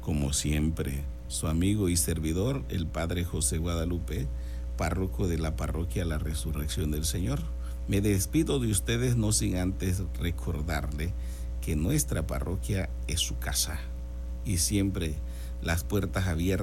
Como siempre, su amigo y servidor, el Padre José Guadalupe, párroco de la parroquia La Resurrección del Señor. Me despido de ustedes no sin antes recordarle que nuestra parroquia es su casa y siempre las puertas abiertas